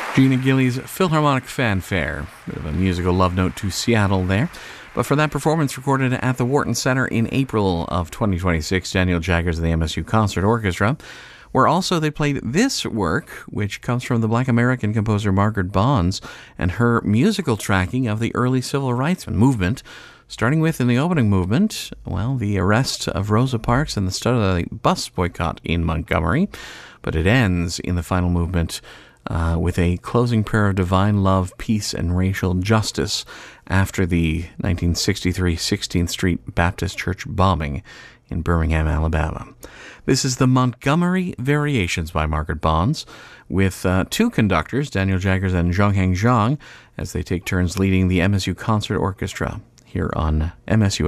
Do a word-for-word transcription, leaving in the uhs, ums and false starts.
Gina Gillies' Philharmonic Fanfare. Bit of a musical love note to Seattle there. But for that performance recorded at the Wharton Center in April of twenty twenty-six, Daniel Jaggers of the M S U Concert Orchestra, where also they played this work, which comes from the Black American composer Margaret Bonds and her musical tracking of the early civil rights movement, starting with, in the opening movement, well, the arrest of Rosa Parks and the start of the bus boycott in Montgomery, but it ends in the final movement Uh, with a closing prayer of divine love, peace, and racial justice after the nineteen sixty-three sixteenth Street Baptist Church bombing in Birmingham, Alabama. This is the Montgomery Variations by Margaret Bonds, with uh, two conductors, Daniel Jaggers and Zhongheng Zhang, as they take turns leading the M S U Concert Orchestra here on M S U